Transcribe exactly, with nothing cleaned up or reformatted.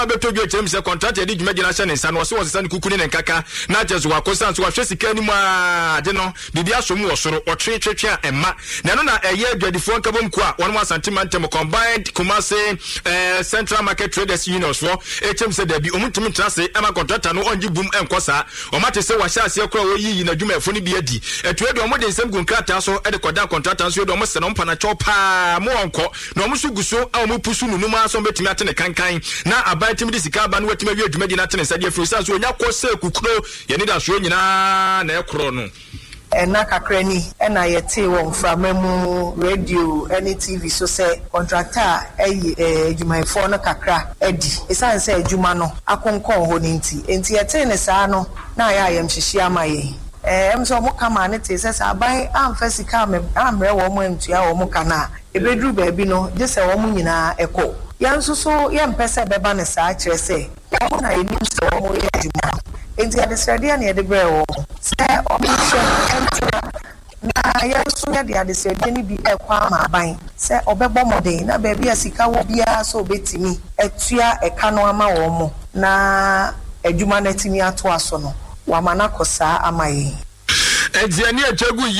abeto dwo kyerem se contract e di dwuma gina hye ne nsa no so wo sesa ne kukuni ne nkaka na jesu wakosa so wahwe sika ni mu a de no bibia so mu wo soro otwe twetwe a emma na no na eye adwadifo nkabom ko a won wasanti mantem combined Kumasi eh Central Market Traders Union for ekyem se da bi omutimi trase ema contractor no onji bum enkosa o mate se wahye ase kora wo yiyi na dwuma efo ni bi adi etu edo mo de nsem gunkrata so e de koda contractor so edo mo se no mpa na chopa mo onko na mo suguso a mo pusu nunum aso betimi atene kankan na abaitimi de sika ba no watimi wi adwuma gina atene sade afro so onya kose kukuro ye ni da so nyina na ekro no ena kakrani ena yete won framamu radio any T V so say contractor eyi adwumayefo no kakra edi esan say adwuma no akonkon ho ninti enti yete ne saa no na ya ayam hihia amaye eh em so mo kama ne te say aban amfa sika amre wo mo entua wo mo kana ebedru ba bi no je say wo mo nyina eko yanso so ye mpese beba ne saa kire say wo na enim so wo mo ye adwuma enti ya desradia ne de brewo say omisho na yanso ya de adesradia ni bi ekwa ma ban say obebo modern na ba bia sika wo bia so betimi etua eka no ama wo mo na adwuma na timi ato aso no wa mana kosa amaye Edziani echegu